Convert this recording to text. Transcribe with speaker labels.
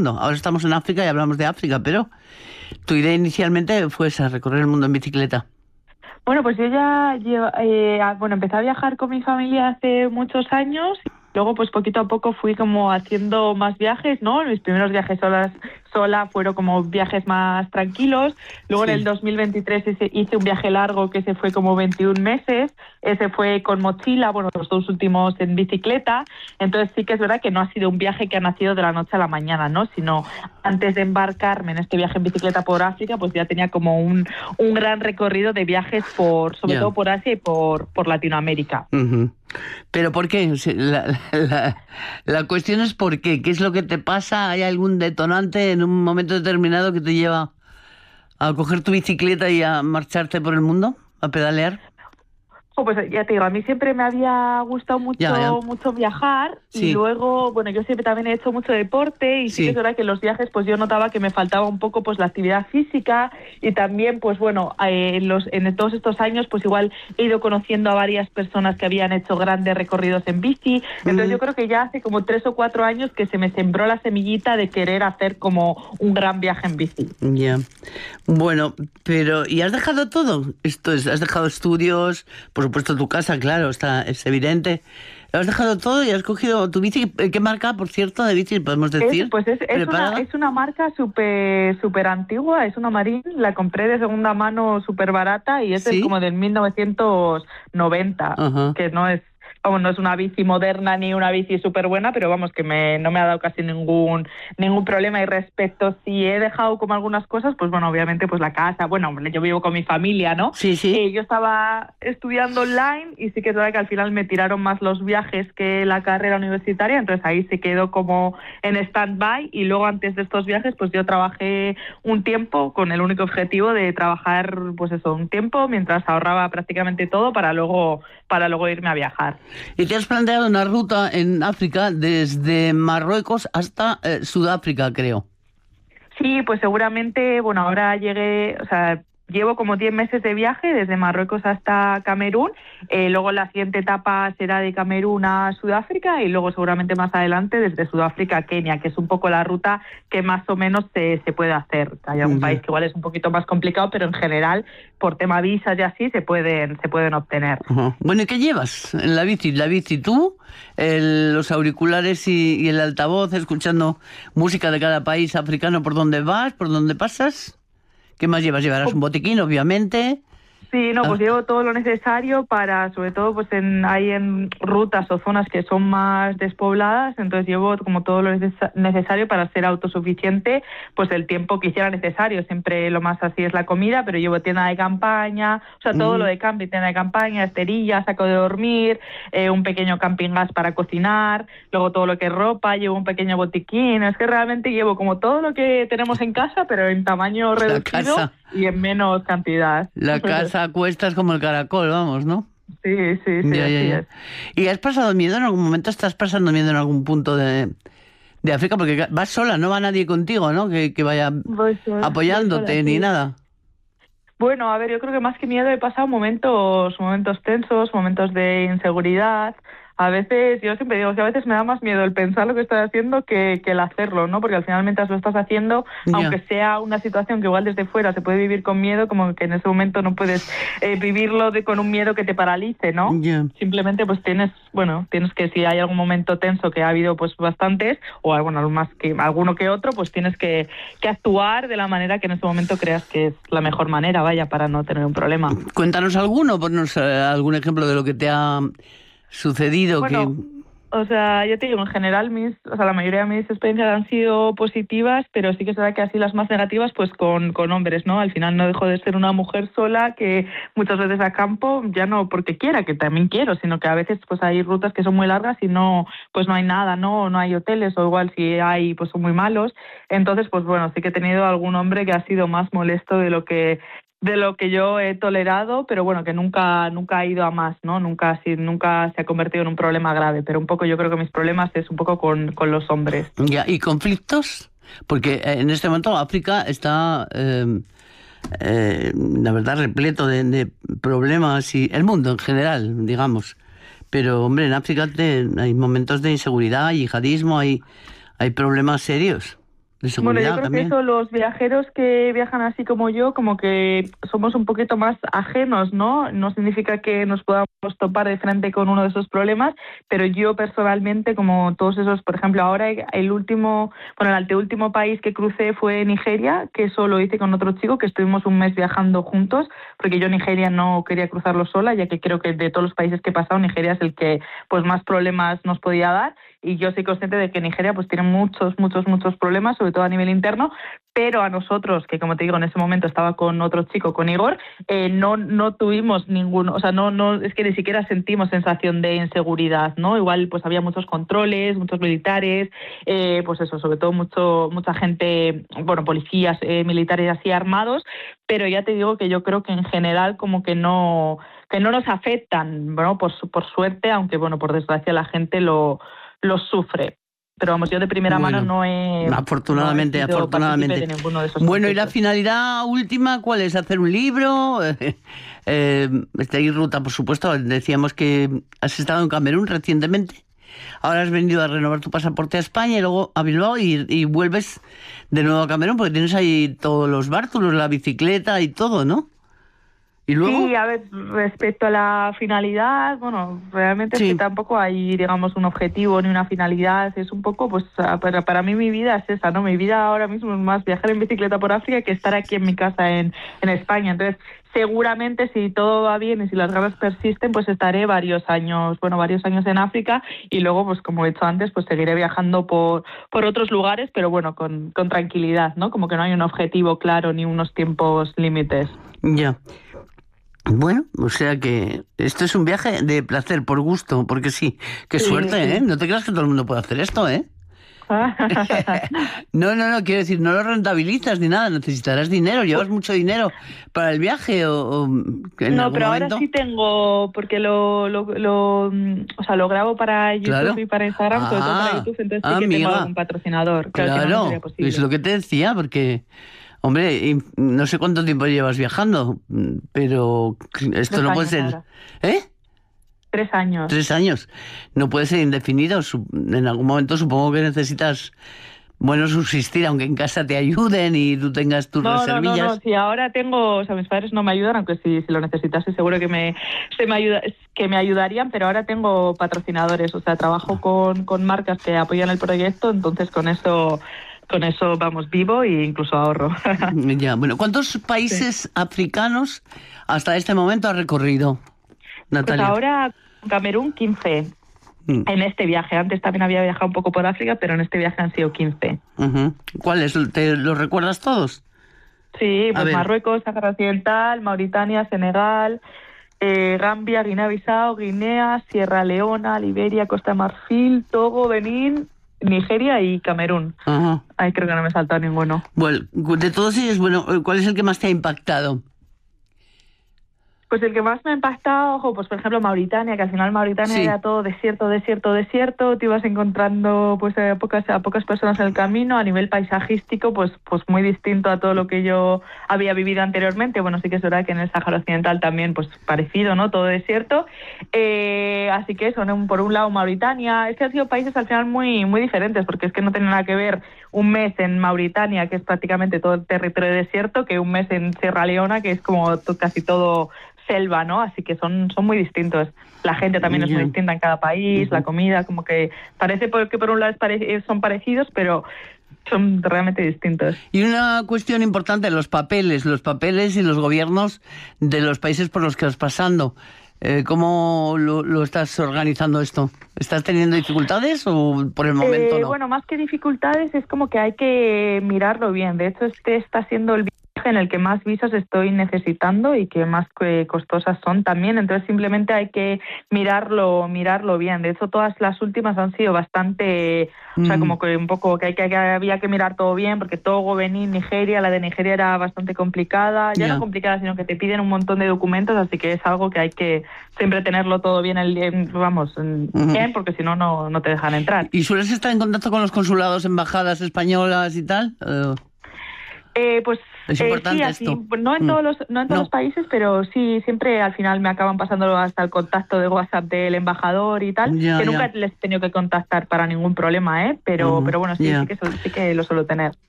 Speaker 1: mundo. Ahora estamos en África y hablamos de África, pero tu idea inicialmente fue esa, recorrer el mundo en bicicleta.
Speaker 2: Bueno, pues yo ya empecé a viajar con mi familia hace muchos años. Luego, pues poquito a poco fui como haciendo más viajes, ¿no? Mis primeros viajes sola fueron como viajes más tranquilos. Luego en el 2023 hice un viaje largo que se fue como 21 meses. Ese fue con mochila, bueno, los 2 últimos en bicicleta. Entonces sí que es verdad que no ha sido un viaje que ha nacido de la noche a la mañana, ¿no? Sino antes de embarcarme en este viaje en bicicleta por África, pues ya tenía como un gran recorrido de viajes sobre todo por Asia y por Latinoamérica.
Speaker 1: Uh-huh. ¿Pero por qué? La cuestión es ¿por qué? ¿Qué es lo que te pasa? ¿Hay algún detonante en un momento determinado que te lleva a coger tu bicicleta y a marcharte por el mundo, a pedalear?
Speaker 2: Pues ya te digo, a mí siempre me había gustado mucho viajar y luego, bueno, yo siempre también he hecho mucho deporte y sí que es verdad que en los viajes pues yo notaba que me faltaba un poco pues la actividad física y también pues bueno, en todos estos años pues igual he ido conociendo a varias personas que habían hecho grandes recorridos en bici, entonces yo creo que ya hace como 3 o 4 años que se me sembró la semillita de querer hacer como un gran viaje en bici.
Speaker 1: Ya. Bueno, pero ¿y has dejado todo? ¿Has dejado estudios? Por supuesto tu casa, claro, es evidente. ¿Has dejado todo y has cogido tu bici? ¿Qué marca, por cierto, de bici podemos decir?
Speaker 2: Es una marca súper antigua, es una Marín, la compré de segunda mano súper barata y es como del 1990, que no es una bici moderna ni una bici súper buena, pero vamos, que no me ha dado casi ningún problema. Y respecto si he dejado como algunas cosas, pues bueno, obviamente pues la casa, bueno, yo vivo con mi familia, ¿no?
Speaker 1: Sí.
Speaker 2: Yo estaba estudiando online y sí que es verdad que al final me tiraron más los viajes que la carrera universitaria, entonces ahí se quedó como en stand-by y luego antes de estos viajes pues yo trabajé un tiempo con el único objetivo de trabajar pues eso, un tiempo mientras ahorraba prácticamente todo para luego irme a viajar.
Speaker 1: Y te has planteado una ruta en África desde Marruecos hasta Sudáfrica, creo.
Speaker 2: Sí, pues seguramente, bueno, ahora llevo como 10 meses de viaje desde Marruecos hasta Camerún, luego la siguiente etapa será de Camerún a Sudáfrica y luego seguramente más adelante desde Sudáfrica a Kenia, que es un poco la ruta que más o menos se puede hacer. Hay algún país que igual es un poquito más complicado, pero en general por tema visas y así se pueden obtener.
Speaker 1: Bueno, ¿y qué llevas en la bici? La bici tú, los auriculares y el altavoz, escuchando música de cada país africano por donde vas, por donde pasas. ¿Qué más llevas? Llevarás un botiquín, obviamente.
Speaker 2: Sí, pues llevo todo lo necesario para, sobre todo, pues hay en rutas o zonas que son más despobladas, entonces llevo como todo lo necesario para ser autosuficiente, pues el tiempo que hiciera necesario. Siempre lo más así es la comida, pero llevo tienda de campaña, todo lo de camping, tienda de campaña, esterilla, saco de dormir, un pequeño camping gas para cocinar, luego todo lo que es ropa, llevo un pequeño botiquín. Es que realmente llevo como todo lo que tenemos en casa, pero en tamaño reducido y en menos cantidad.
Speaker 1: La casa cuestas como el caracol, vamos, ¿no?
Speaker 2: Sí, ya.
Speaker 1: ¿Y has pasado miedo en algún momento? ¿Estás pasando miedo en algún punto de África? Porque vas sola, no va nadie contigo, ¿no? Que vaya apoyándote ni nada.
Speaker 2: Bueno, a ver, yo creo que más que miedo he pasado momentos tensos, momentos de inseguridad. A veces, yo siempre digo que a veces me da más miedo el pensar lo que estoy haciendo que el hacerlo, ¿no? Porque al final mientras lo estás haciendo, aunque sea una situación que igual desde fuera se puede vivir con miedo, como que en ese momento no puedes vivirlo con un miedo que te paralice, ¿no? Simplemente pues tienes que, si hay algún momento tenso, que ha habido pues bastantes, o alguno que otro, pues tienes que actuar de la manera que en ese momento creas que es la mejor manera, para no tener un problema.
Speaker 1: Cuéntanos ponnos algún ejemplo de lo que te ha sucedido.
Speaker 2: Yo te digo, en general la mayoría de mis experiencias han sido positivas, pero sí que es verdad que así las más negativas pues con hombres, ¿no? Al final no dejo de ser una mujer sola que muchas veces acampo, ya no porque quiera, que también quiero, sino que a veces pues hay rutas que son muy largas y no hay nada, no hay hoteles, o igual si hay pues son muy malos. Entonces pues bueno, sí que he tenido algún hombre que ha sido más molesto de lo que yo he tolerado, pero bueno, que nunca ha ido a más, ¿no? Nunca se ha convertido en un problema grave, pero un poco yo creo que mis problemas es un poco con los hombres.
Speaker 1: Ya, ¿y conflictos? Porque en este momento África está, la verdad, repleto de problemas, y el mundo en general, digamos. Pero, hombre, en África hay momentos de inseguridad, yihadismo, hay problemas serios. de
Speaker 2: Bueno, yo
Speaker 1: seguridad
Speaker 2: creo
Speaker 1: también.
Speaker 2: que eso, los viajeros que viajan así como yo, como que somos un poquito más ajenos, ¿no? No significa que nos podamos topar de frente con uno de esos problemas, pero yo personalmente, como todos esos, por ejemplo, ahora el último, bueno, el anteúltimo país que crucé fue Nigeria, que eso lo hice con otro chico, que estuvimos un mes viajando juntos, porque yo Nigeria no quería cruzarlo sola, ya que creo que de todos los países que he pasado, Nigeria es el que pues más problemas nos podía dar, y yo soy consciente de que Nigeria pues tiene muchos problemas, sobre todo a nivel interno, pero a nosotros, que como te digo, en ese momento estaba con otro chico, con Igor, no tuvimos ninguno, o sea, no, es que ni siquiera sentimos sensación de inseguridad, ¿no? Igual pues había muchos controles, muchos militares, pues eso, sobre todo mucha gente, bueno, policías, militares así armados, pero ya te digo que yo creo que en general como que no nos afectan, bueno, por suerte, aunque bueno, por desgracia la gente lo sufre. Pero vamos, yo de primera mano
Speaker 1: Bueno,
Speaker 2: no he
Speaker 1: afortunadamente,
Speaker 2: sido partícipe
Speaker 1: afortunadamente.
Speaker 2: de ninguno de esos
Speaker 1: Bueno, ¿y la
Speaker 2: conflictos.
Speaker 1: finalidad última cuál es? ¿Hacer un libro? Esta ruta, por supuesto. Decíamos que has estado en Camerún recientemente. Ahora has venido a renovar tu pasaporte a España y luego a Bilbao y vuelves de nuevo a Camerún porque tienes ahí todos los bártulos, la bicicleta y todo, ¿no? ¿Y luego?
Speaker 2: Sí, a ver, respecto a la finalidad, bueno, realmente es que
Speaker 1: Sí,
Speaker 2: tampoco hay, digamos, un objetivo ni una finalidad, es un poco, pues, para mí mi vida es esa, ¿no? Mi vida ahora mismo es más viajar en bicicleta por África que estar aquí en mi casa en España. Entonces, seguramente si todo va bien y si las ganas persisten, pues estaré varios años en África y luego, pues como he hecho antes, pues seguiré viajando por otros lugares, pero bueno, con tranquilidad, ¿no? Como que no hay un objetivo claro ni unos tiempos límites.
Speaker 1: ya. Bueno, o sea que esto es un viaje de placer, por gusto, porque sí. Qué
Speaker 2: Sí,
Speaker 1: suerte, ¿eh?
Speaker 2: sí.
Speaker 1: No te creas que todo el mundo puede hacer esto, ¿eh? No, quiero decir, no lo rentabilizas ni nada, necesitarás dinero, llevas mucho dinero para el viaje o en
Speaker 2: No,
Speaker 1: algún
Speaker 2: pero ahora
Speaker 1: momento.
Speaker 2: sí tengo, porque o sea, lo grabo para YouTube
Speaker 1: Claro.
Speaker 2: y para Instagram, sobre todo para YouTube, entonces sí que tengo algún
Speaker 1: Amiga,
Speaker 2: patrocinador. Claro, si no, no sería
Speaker 1: claro, es
Speaker 2: posible.
Speaker 1: lo que te decía, porque, hombre, no sé cuánto tiempo llevas viajando, pero esto
Speaker 2: Tres
Speaker 1: no puede
Speaker 2: años
Speaker 1: ser,
Speaker 2: ahora.
Speaker 1: ¿eh?
Speaker 2: 3 años.
Speaker 1: 3 años, no puede ser indefinido. En algún momento supongo que necesitas, bueno, subsistir, aunque en casa te ayuden y tú tengas tus
Speaker 2: No,
Speaker 1: reservillas.
Speaker 2: si ahora tengo, o sea, mis padres no me ayudan, aunque si lo necesitase seguro que me ayudarían, pero ahora tengo patrocinadores, o sea, trabajo con marcas que apoyan el proyecto, entonces con eso vamos vivo e incluso ahorro.
Speaker 1: Ya, bueno, ¿cuántos
Speaker 2: Sí.
Speaker 1: países africanos hasta este momento has recorrido,
Speaker 2: Pues
Speaker 1: Natalia?
Speaker 2: ahora Camerún 15
Speaker 1: Mm,
Speaker 2: en este viaje. Antes también había viajado un poco por África, pero en este viaje han sido 15.
Speaker 1: ujú. ¿Cuáles? ¿Te los recuerdas todos?
Speaker 2: Sí,
Speaker 1: A
Speaker 2: pues
Speaker 1: ver,
Speaker 2: Marruecos, Sáhara Occidental, Mauritania, Senegal, Gambia, Guinea-Bissau, Guinea, Sierra Leona, Liberia, Costa de Marfil, Togo, Benín, Nigeria y Camerún.
Speaker 1: ajá.
Speaker 2: Ay, creo que no me he saltado ninguno.
Speaker 1: Bueno, de todos ellos, bueno, ¿cuál es el que más te ha impactado?
Speaker 2: Pues el que más me ha impactado, ojo, pues por ejemplo Mauritania, que al final Mauritania
Speaker 1: Sí,
Speaker 2: era todo desierto, te ibas encontrando pues a pocas personas en el camino, a nivel paisajístico pues muy distinto a todo lo que yo había vivido anteriormente. Bueno, sí que es verdad que en el Sáhara Occidental también pues parecido, ¿no? Todo desierto. Así que eso, ¿no? Por un lado Mauritania, es que han sido países al final muy diferentes, porque es que no tiene nada que ver un mes en Mauritania, que es prácticamente todo el territorio desierto, que un mes en Sierra Leona, que es como casi todo selva, ¿no? Así que son muy distintos. La gente también es muy
Speaker 1: ya.
Speaker 2: distinta en cada país, la
Speaker 1: Ujú.
Speaker 2: comida, como que parece que por un lado son parecidos, pero son realmente distintos.
Speaker 1: Y una cuestión importante, los papeles y los gobiernos de los países por los que estás pasando. ¿Cómo lo estás organizando esto? ¿Estás teniendo dificultades o por el momento no?
Speaker 2: Bueno, más que dificultades, es como que hay que mirarlo bien. De hecho, este está siendo el viaje en el que más visas estoy necesitando y que más costosas son también. Entonces, simplemente hay que mirarlo bien. De hecho, todas las últimas han sido bastante, o sea,
Speaker 1: Mm,
Speaker 2: como que un poco que había que mirar todo bien, porque Togo, Benín, Nigeria, la de Nigeria era bastante complicada. Ya no
Speaker 1: ya.
Speaker 2: complicada, sino que te piden un montón de documentos, así que es algo que hay que siempre tenerlo todo bien,
Speaker 1: Ujú.
Speaker 2: bien, porque si no, no te dejan entrar.
Speaker 1: ¿Y sueles estar en contacto con los consulados, embajadas españolas y tal?
Speaker 2: Pues
Speaker 1: ¿Es
Speaker 2: sí,
Speaker 1: importante
Speaker 2: así,
Speaker 1: esto?
Speaker 2: pues,
Speaker 1: Mm,
Speaker 2: no en todos los
Speaker 1: no,
Speaker 2: países, pero sí, siempre al final me acaban pasando hasta el contacto de WhatsApp del embajador y tal,
Speaker 1: ya,
Speaker 2: que nunca
Speaker 1: ya.
Speaker 2: les he tenido que contactar para ningún problema, ¿eh? Pero
Speaker 1: Ujú,
Speaker 2: bueno, sí
Speaker 1: ya.
Speaker 2: que sí que lo suelo tener.